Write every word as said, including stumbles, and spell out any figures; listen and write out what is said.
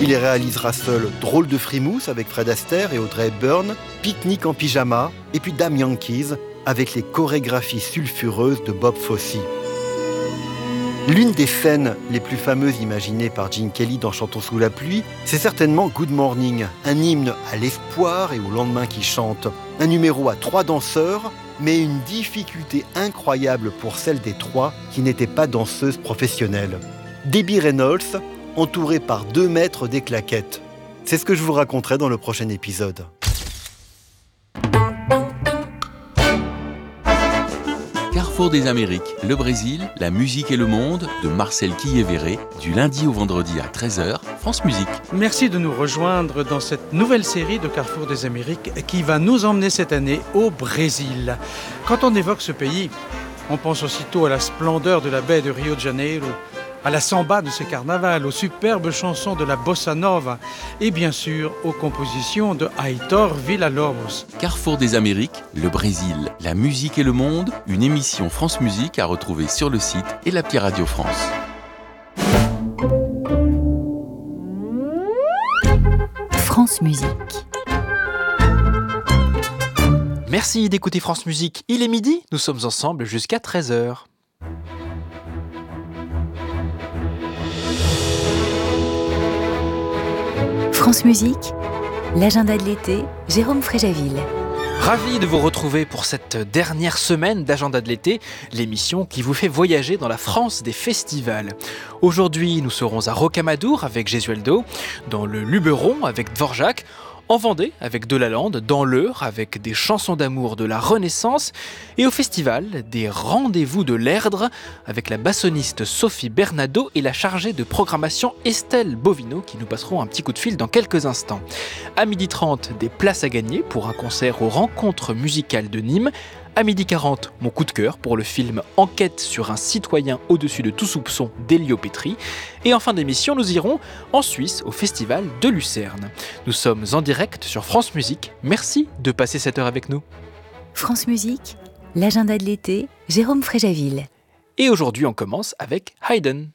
Il les réalisera seul Drôle de frimousse avec Fred Astaire et Audrey Hepburn, Pique-nique en pyjama et puis Damn Yankees avec les chorégraphies sulfureuses de Bob Fosse. L'une des scènes les plus fameuses imaginées par Gene Kelly dans Chantons sous la pluie, c'est certainement Good Morning, un hymne à l'espoir et au lendemain qui chante. Un numéro à trois danseurs, mais une difficulté incroyable pour celle des trois qui n'étaient pas danseuses professionnelles. Debbie Reynolds, entourée par deux maîtres des claquettes. C'est ce que je vous raconterai dans le prochain épisode. Carrefour des Amériques, le Brésil, la musique et le monde, de Marcel Quillévéré, du lundi au vendredi à treize heures, France Musique. Merci de nous rejoindre dans cette nouvelle série de Carrefour des Amériques qui va nous emmener cette année au Brésil. Quand on évoque ce pays, on pense aussitôt à la splendeur de la baie de Rio de Janeiro, à la samba de ses carnavals, aux superbes chansons de la bossa nova et bien sûr aux compositions de Heitor Villa-Lobos. Carrefour des Amériques, le Brésil, la musique et le monde, une émission France Musique à retrouver sur le site et l'appli Radio France. France Musique. Merci d'écouter France Musique. Il est midi, nous sommes ensemble jusqu'à treize heures. France Musique, l'agenda de l'été, Jérôme Fréjaville. Ravi de vous retrouver pour cette dernière semaine d'Agenda de l'été, l'émission qui vous fait voyager dans la France des festivals. Aujourd'hui, nous serons à Rocamadour avec Gesualdo, dans le Luberon avec Dvorak, en Vendée avec Delalande, dans l'Eure avec des chansons d'amour de la Renaissance et au festival des Rendez-vous de l'Erdre avec la bassoniste Sophie Bernado et la chargée de programmation Estelle Bovino qui nous passeront un petit coup de fil dans quelques instants. À midi trente, des places à gagner pour un concert aux Rencontres musicales de Nîmes. À midi quarante, mon coup de cœur pour le film Enquête sur un citoyen au-dessus de tout soupçon d'Elio Petri. Et en fin d'émission, nous irons en Suisse au festival de Lucerne. Nous sommes en direct sur France Musique. Merci de passer cette heure avec nous. France Musique, l'agenda de l'été, Jérôme Fréjaville. Et aujourd'hui, on commence avec Haydn.